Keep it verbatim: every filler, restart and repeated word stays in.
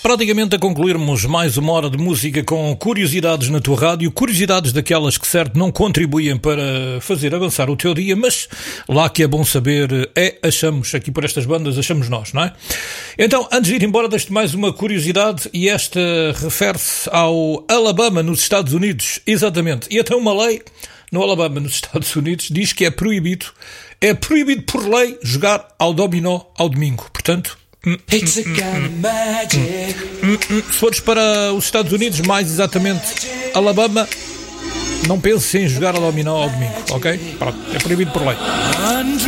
Praticamente a concluirmos mais uma hora de música com curiosidades na tua rádio, curiosidades daquelas que certo não contribuem para fazer avançar o teu dia, mas lá que é bom saber é, achamos, aqui por estas bandas, achamos nós, não é? Então, antes de ir embora, deixo-te mais uma curiosidade e esta refere-se ao Alabama, nos Estados Unidos, exatamente, e até uma lei no Alabama, nos Estados Unidos, diz que é proibido, é proibido por lei jogar ao dominó ao domingo, portanto... It's a kind of magic. Se fores para os Estados Unidos, mais exatamente Alabama, não penses em jogar ao dominó ao domingo, ok? Pronto, é proibido por lei.